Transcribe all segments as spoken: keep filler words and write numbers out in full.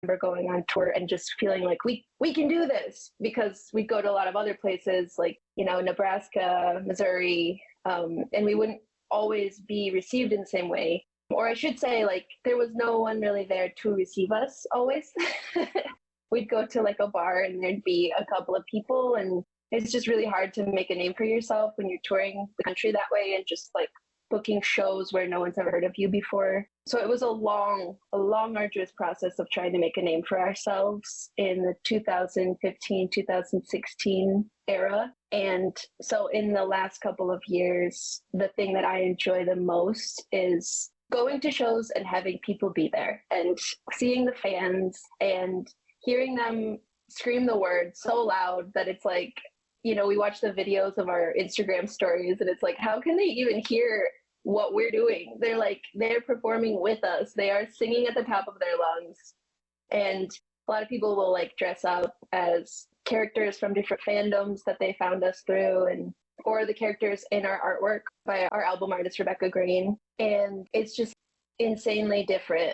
remember going on tour and just feeling like we we can do this, because we'd go to a lot of other places like, you know, Nebraska, Missouri, um, and we wouldn't always be received in the same way. Or I should say, like, there was no one really there to receive us always. We'd go to like a bar and there'd be a couple of people, and it's just really hard to make a name for yourself when you're touring the country that way and just like booking shows where no one's ever heard of you before. So it was a long, a long, arduous process of trying to make a name for ourselves in the two thousand fifteen, two thousand sixteen era. And so in the last couple of years, the thing that I enjoy the most is going to shows and having people be there and seeing the fans and hearing them scream the word so loud that it's like, you know, we watch the videos of our Instagram stories and it's like, how can they even hear what we're doing? They're like, they're performing with us. They are singing at the top of their lungs. And a lot of people will like dress up as characters from different fandoms that they found us through, and or the characters in our artwork by our album artist, Rebecca Green. And it's just insanely different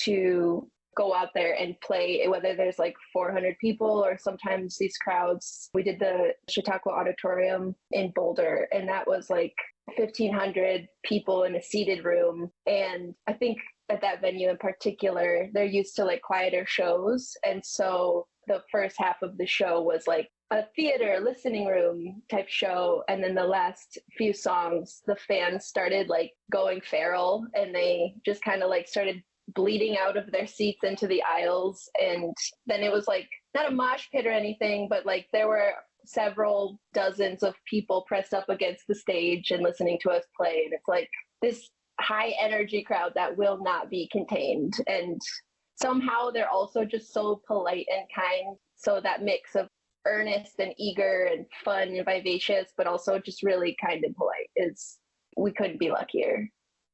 to go out there and play, whether there's like four hundred people or sometimes these crowds. We did the Chautauqua Auditorium in Boulder, and that was like fifteen hundred people in a seated room. And I think at that venue in particular, they're used to like quieter shows. And so the first half of the show was like a theater listening room type show. And then the last few songs, the fans started like going feral, and they just kind of like started bleeding out of their seats into the aisles. And then it was like not a mosh pit or anything, but like there were several dozens of people pressed up against the stage and listening to us play. And it's like this high energy crowd that will not be contained. And somehow they're also just so polite and kind. So that mix of earnest and eager and fun and vivacious, but also just really kind and polite, is, we couldn't be luckier.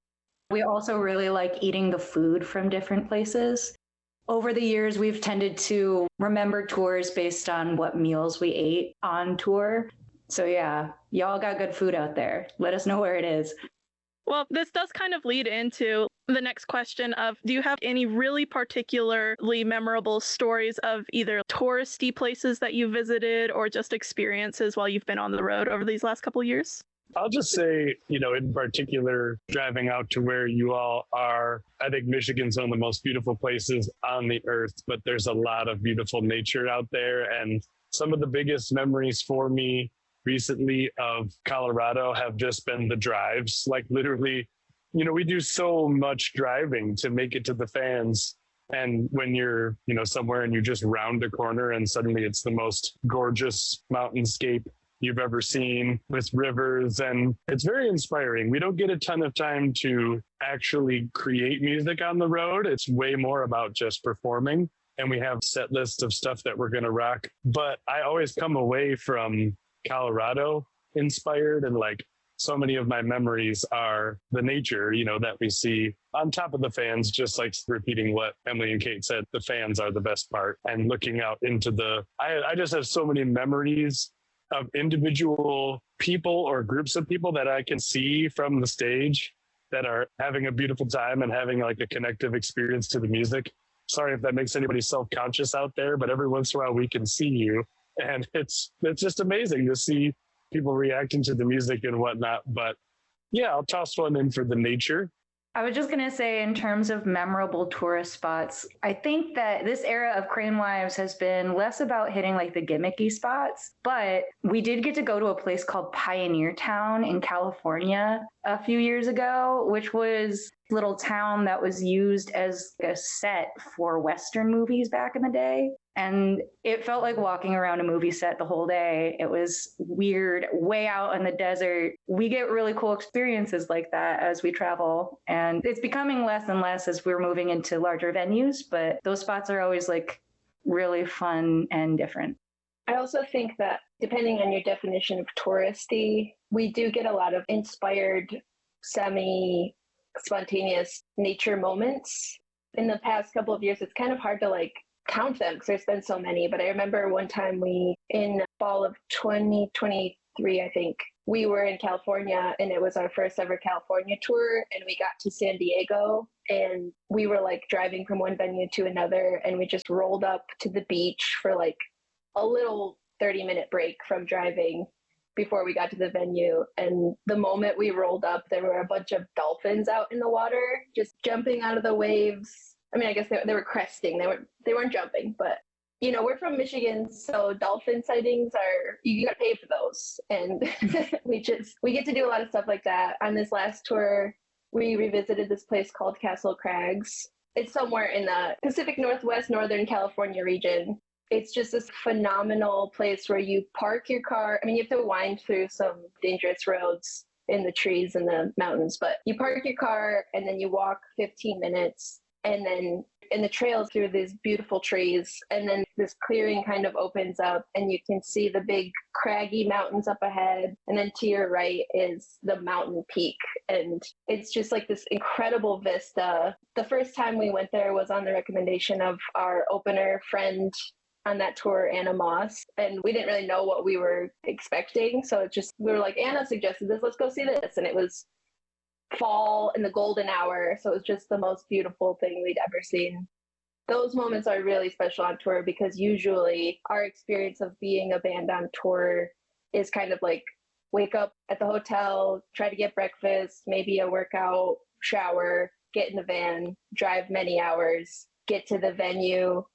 We also really like eating the food from different places. Over the years, we've tended to remember tours based on what meals we ate on tour. So yeah, y'all got good food out there. Let us know where it is. Well, this does kind of lead into the next question of, do you have any really particularly memorable stories of either touristy places that you visited or just experiences while you've been on the road over these last couple of years? I'll just say, you know, in particular, driving out to where you all are, I think Michigan's one of the most beautiful places on the earth, but there's a lot of beautiful nature out there. And some of the biggest memories for me recently of Colorado have just been the drives. Like literally, you know, we do so much driving to make it to the fans. And when you're, you know, somewhere and you just round a corner and suddenly it's the most gorgeous mountainscape you've ever seen with rivers, and it's very inspiring. We don't get a ton of time to actually create music on the road. It's way more about just performing, and we have set list of stuff that we're going to rock. But I always come away from Colorado inspired, and like so many of my memories are the nature, you know, that we see on top of the fans, just like repeating what Emily and Kate said, the fans are the best part, and looking out into the, I, I just have so many memories of individual people or groups of people that I can see from the stage that are having a beautiful time and having like a connective experience to the music. Sorry if that makes anybody self-conscious out there, but every once in a while we can see you. And it's it's just amazing to see people reacting to the music and whatnot. But yeah, I'll toss one in for the nature. I was just going to say, in terms of memorable tourist spots, I think that this era of Crane Wives has been less about hitting like the gimmicky spots, but we did get to go to a place called Pioneer Town in California a few years ago, which was a little town that was used as a set for Western movies back in the day. And it felt like walking around a movie set the whole day. It was weird, way out in the desert. We get really cool experiences like that as we travel. And it's becoming less and less as we're moving into larger venues, but those spots are always like really fun and different. I also think that depending on your definition of touristy, we do get a lot of inspired, semi-spontaneous nature moments. In the past couple of years, it's kind of hard to like count them because there's been so many. But I remember one time we, in fall of twenty twenty-three, I think, we were in California, and it was our first ever California tour, and we got to San Diego, and we were like driving from one venue to another, and we just rolled up to the beach for like a little thirty minute break from driving before we got to the venue. And the moment we rolled up, there were a bunch of dolphins out in the water, just jumping out of the waves. I mean, I guess they, they were cresting. They weren't, they weren't jumping, but you know, we're from Michigan, so dolphin sightings are, you got to pay for those. And we just, we get to do a lot of stuff like that. On this last tour, we revisited this place called Castle Crags. It's somewhere in the Pacific Northwest, Northern California region. It's just this phenomenal place where you park your car. I mean, you have to wind through some dangerous roads in the trees and the mountains, but you park your car and then you walk fifteen minutes, and then in the trails through these beautiful trees, and then this clearing kind of opens up and you can see the big craggy mountains up ahead, and then to your right is the mountain peak, and it's just like this incredible vista. The first time we went there was on the recommendation of our opener friend on that tour, Anna Moss, and we didn't really know what we were expecting, so it just, we were like, Anna suggested this, let's go see this, and it was fall in the golden hour, so it was just the most beautiful thing we'd ever seen. Those moments are really special on tour because usually our experience of being a band on tour is kind of like wake up at the hotel, try to get breakfast, maybe a workout, shower, get in the van, drive many hours, get to the venue,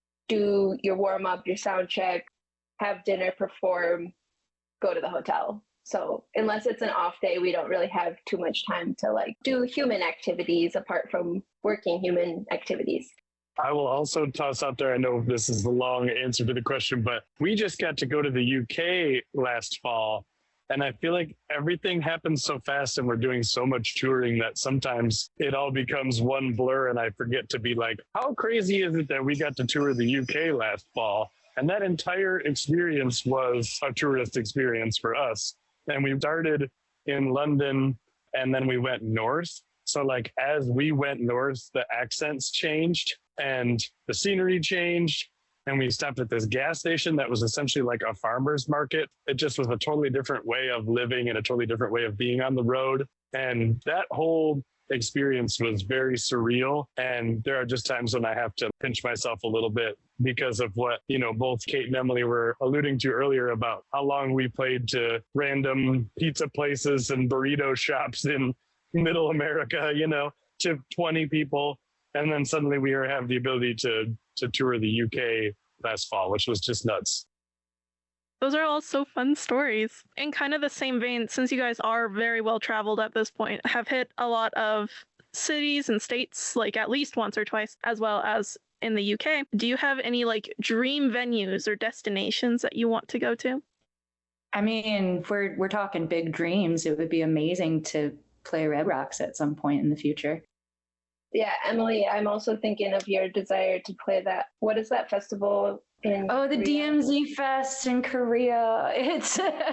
do your warm up, your sound check, have dinner, perform, go to the hotel. So unless it's an off day, we don't really have too much time to like do human activities apart from working human activities. I will also toss out there, I know this is the long answer to the question, but we just got to go to the U K last fall. And I feel like everything happens so fast and we're doing so much touring that sometimes it all becomes one blur and I forget to be like, how crazy is it that we got to tour the U K last fall? And that entire experience was a tourist experience for us. And we started in London and then we went north. So like as we went north, the accents changed and the scenery changed. And we stopped at this gas station that was essentially like a farmer's market. It just was a totally different way of living and a totally different way of being on the road. And that whole experience was very surreal. And there are just times when I have to pinch myself a little bit because of what, you know, both Kate and Emily were alluding to earlier about how long we played to random pizza places and burrito shops in middle America, you know, to twenty people. And then suddenly we have the ability to to tour the U K last fall, which was just nuts. Those are all so fun stories. In kind of the same vein, since you guys are very well traveled at this point, have hit a lot of cities and states, like at least once or twice, as well as in the U K. Do you have any like dream venues or destinations that you want to go to? I mean, if we're we're talking big dreams, it would be amazing to play Red Rocks at some point in the future. Yeah, Emily, I'm also thinking of your desire to play that. What is that festival in Oh, the Korea? D M Z Fest in Korea. It's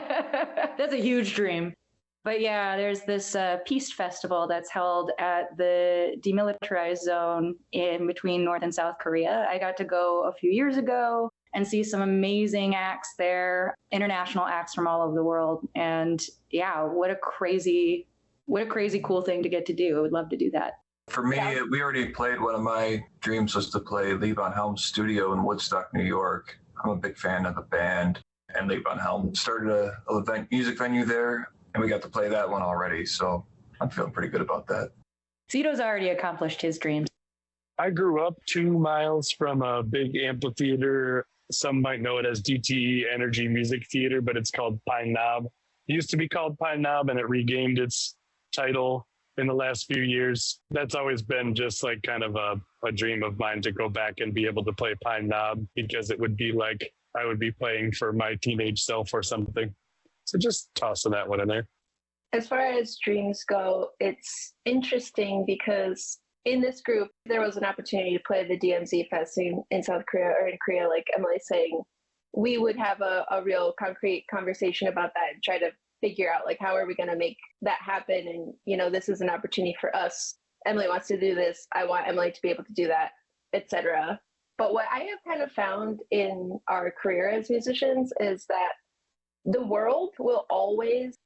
that's a huge dream. But yeah, there's this uh, Peace Festival that's held at the demilitarized zone in between North and South Korea. I got to go a few years ago and see some amazing acts there, international acts from all over the world. And yeah, what a crazy, what a crazy cool thing to get to do. I would love to do that. For me, Yeah. we already played. One of my dreams was to play Lee Von Helm's studio in Woodstock, New York. I'm a big fan of the band, and Lee Von Helm started a, a event, music venue there, and we got to play that one already. So I'm feeling pretty good about that. Cito's already accomplished his dreams. I grew up two miles from a big amphitheater. Some might know it as D T E Energy Music Theater, but it's called Pine Knob. It used to be called Pine Knob, and it regained its title in the last few years. That's always been just like kind of a, a dream of mine to go back and be able to play Pine Knob, because it would be like I would be playing for my teenage self or something. So just tossing that one in there. As far as dreams go, it's interesting because in this group, there was an opportunity to play the D M Z Fest in, in South Korea or in Korea, like Emily's saying. We would have a, a real concrete conversation about that and try to figure out like how are we going to make that happen, and you know, this is an opportunity for us. Emily wants to do this, I want Emily to be able to do that, etc. But what I have kind of found in our career as musicians is that the world will always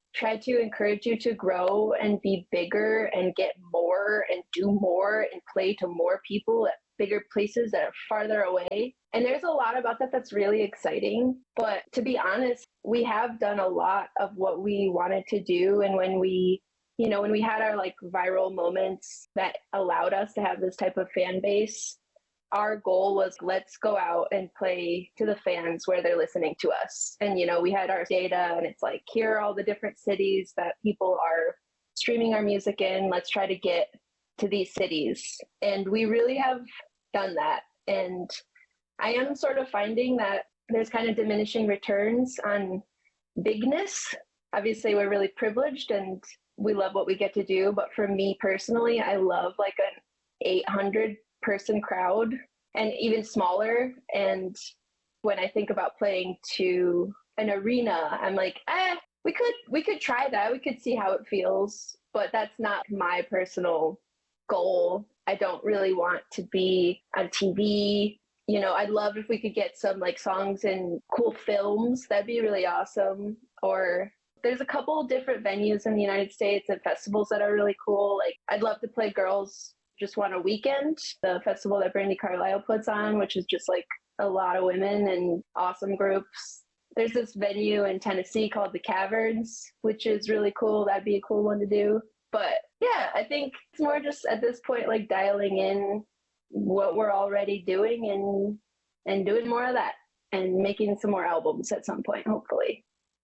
try to encourage you to grow and be bigger and get more and do more and play to more people at bigger places that are farther away. And there's a lot about that that's really exciting. But to be honest, we have done a lot of what we wanted to do. And when we, you know, when we had our like viral moments that allowed us to have this type of fan base, our goal was let's go out and play to the fans where they're listening to us. And, you know, we had our data and it's like, here are all the different cities that people are streaming our music in. Let's try to get to these cities. And we really have done that. And I am sort of finding that there's kind of diminishing returns on bigness. Obviously, we're really privileged and we love what we get to do. But for me personally, I love like an eight hundred person crowd and even smaller. And when I think about playing to an arena, I'm like, eh, we could we could try that. We could see how it feels, but that's not my personal goal. I don't really want to be on T V. You know, I'd love if we could get some like songs in cool films. That'd be really awesome. Or there's a couple different venues in the United States and festivals that are really cool. Like I'd love to play Girls Just Want a Weekend, the festival that Brandi Carlile puts on, which is just like a lot of women and awesome groups. There's this venue in Tennessee called the Caverns, which is really cool. That'd be a cool one to do. But yeah, I think it's more just at this point like dialing in what we're already doing and and doing more of that and making some more albums at some point, hopefully.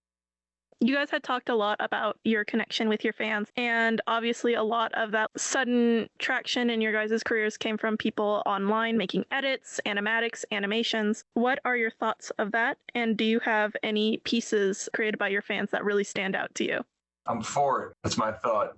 You guys had talked a lot about your connection with your fans, and obviously a lot of that sudden traction in your guys' careers came from people online making edits, animatics, animations. What are your thoughts of that? And do you have any pieces created by your fans that really stand out to you? I'm for it. That's my thought.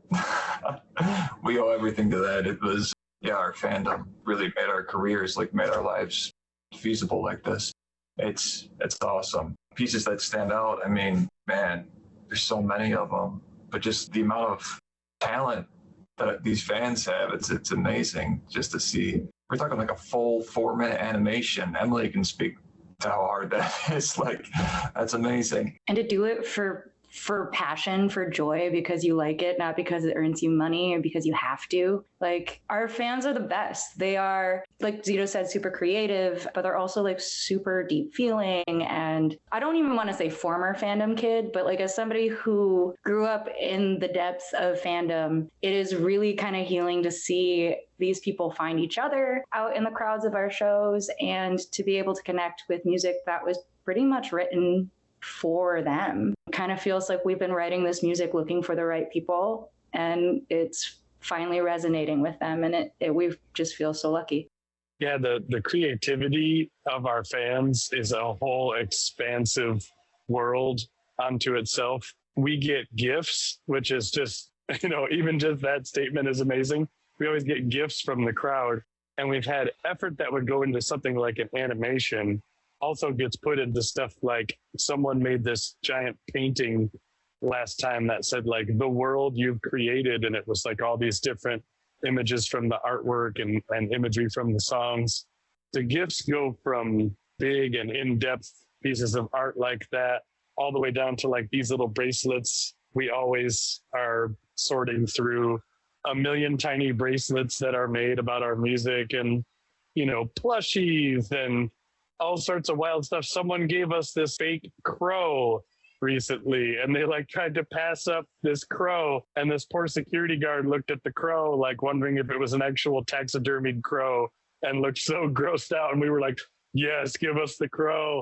We owe everything to that. It was, yeah, our fandom really made our careers, like made our lives feasible like this. It's, it's awesome. Pieces that stand out, I mean, man, there's so many of them, but just the amount of talent that these fans have, it's it's amazing just to see. We're talking like a full four minute animation. Emily can speak to how hard that is. Like, that's amazing. And to do it for for passion, for joy, because you like it, not because it earns you money or because you have to. Like, our fans are the best. They are, like Zito said, super creative, but they're also like super deep feeling. And I don't even want to say former fandom kid, but like as somebody who grew up in the depths of fandom, it is really kind of healing to see these people find each other out in the crowds of our shows and to be able to connect with music that was pretty much written for them. It kind of feels like we've been writing this music looking for the right people, and it's finally resonating with them, and it, it we just feel so lucky. Yeah, the the creativity of our fans is a whole expansive world unto itself. We get gifts, which is just, you know, even just that statement is amazing. We always get gifts from the crowd, and we've had effort that would go into something like an animation also gets put into stuff like someone made this giant painting last time that said like the world you've created, and it was like all these different images from the artwork and, and imagery from the songs. The gifts go from big and in-depth pieces of art like that all the way down to like these little bracelets. We always are sorting through a million tiny bracelets that are made about our music, and, you know, plushies and all sorts of wild stuff. Someone gave us this fake crow recently, and they like tried to pass up this crow, and this poor security guard looked at the crow like wondering if it was an actual taxidermied crow and looked so grossed out, and we were like, yes, give us the crow.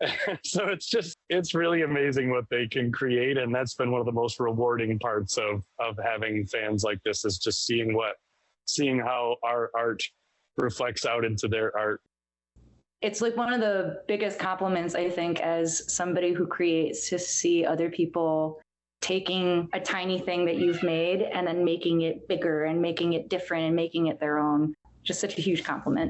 So it's just, it's really amazing what they can create, and that's been one of the most rewarding parts of of having fans like this, is just seeing what seeing how our art reflects out into their art. It's like one of the biggest compliments, I think, as somebody who creates, to see other people taking a tiny thing that you've made and then making it bigger and making it different and making it their own. Just such a huge compliment.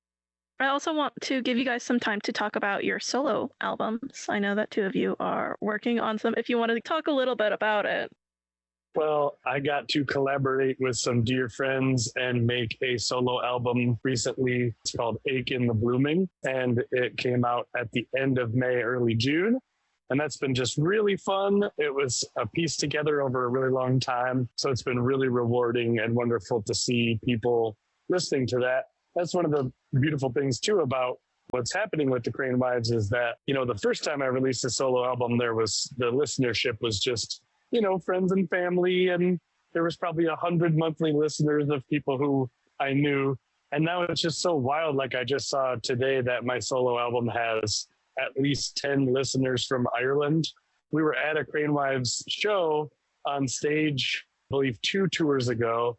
I also want to give you guys some time to talk about your solo albums. I know that two of you are working on some. If you want to talk a little bit about it. Well, I got to collaborate with some dear friends and make a solo album recently. It's called Ache in the Blooming, and it came out at the end of May, early June. And that's been just really fun. It was a piece together over a really long time. So it's been really rewarding and wonderful to see people listening to that. That's one of the beautiful things too about what's happening with the Crane Wives is that, you know, the first time I released a solo album, there was the listenership was just, you know, friends and family. And there was probably a hundred monthly listeners of people who I knew. And now it's just so wild. Like I just saw today that my solo album has at least ten listeners from Ireland. We were at a Crane Wives show on stage, I believe two tours ago.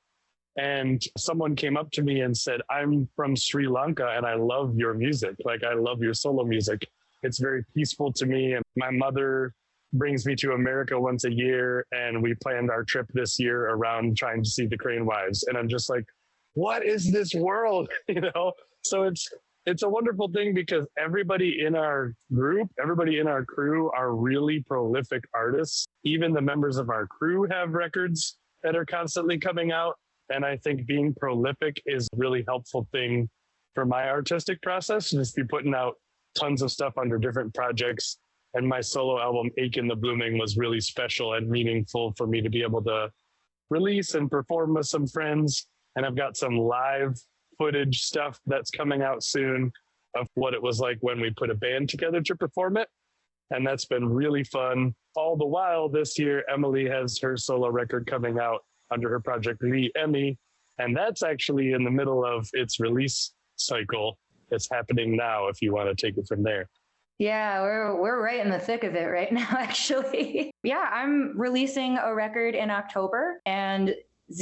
And someone came up to me and said, I'm from Sri Lanka and I love your music. Like, I love your solo music. It's very peaceful to me. And my mother brings me to America once a year. And we planned our trip this year around trying to see the Crane Wives. And I'm just like, what is this world? You know? So it's, it's a wonderful thing because everybody in our group, everybody in our crew are really prolific artists. Even the members of our crew have records that are constantly coming out. And I think being prolific is a really helpful thing for my artistic process, just be putting out tons of stuff under different projects. And my solo album, Ache in the Blooming, was really special and meaningful for me to be able to release and perform with some friends. And I've got some live footage stuff that's coming out soon of what it was like when we put a band together to perform it. And that's been really fun. All the while this year, Emily has her solo record coming out under her project, The Emmy. And that's actually in the middle of its release cycle. It's happening now if you want to take it from there. Yeah, we're we're right in the thick of it right now, actually. Yeah, I'm releasing a record in October and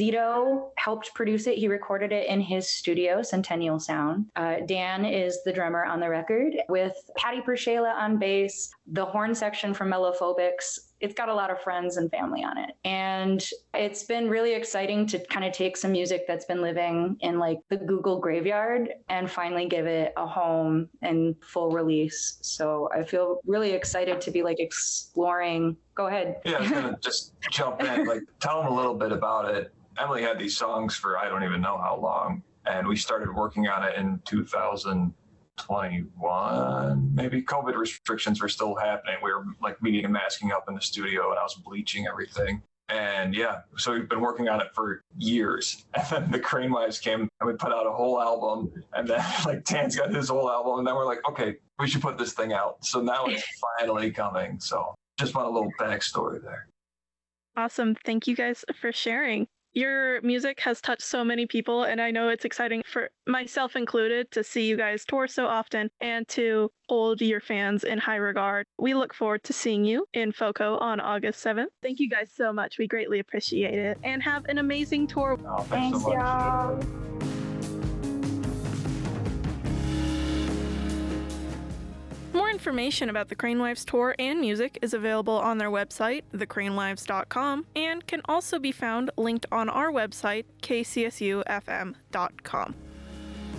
Zito helped produce it. He recorded it in his studio, Centennial Sound. Uh, Dan is the drummer on the record with Patty Pershela on bass, the horn section from Mellophobics. It's got a lot of friends and family on it. And it's been really exciting to kind of take some music that's been living in like the Google graveyard and finally give it a home and full release. So I feel really excited to be like exploring. Go ahead. Yeah, I was going to just jump in, like tell them a little bit about it. Emily had these songs for I don't even know how long. And we started working on it in two thousand twenty-one, maybe. COVID restrictions were still happening. We were like meeting and masking up in the studio and I was bleaching everything. And yeah, so we've been working on it for years. And then the Crane Wives came and we put out a whole album. And then like Dan's got his whole album. And then we're like, okay, we should put this thing out. So now it's finally coming. So just want a little backstory there. Awesome. Thank you guys for sharing. Your music has touched so many people, and I know it's exciting for myself included to see you guys tour so often and to hold your fans in high regard. We look forward to seeing you in FOCO on August seventh. Thank you guys so much. We greatly appreciate it. And have an amazing tour. Oh, thanks, Thanks, so much. y'all. More information about the Crane Wives tour and music is available on their website, the crane wives dot com, and can also be found linked on our website, k c s u f m dot com.